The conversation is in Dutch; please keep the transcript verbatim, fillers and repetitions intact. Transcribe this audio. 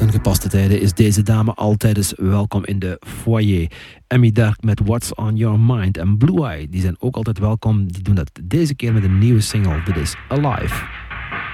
Ten gepaste tijden is deze dame altijd eens welkom in de foyer. Emmy Dark met What's on Your Mind en Blue Eye, die zijn ook altijd welkom. Die doen dat deze keer met een nieuwe single. Dit is Alive.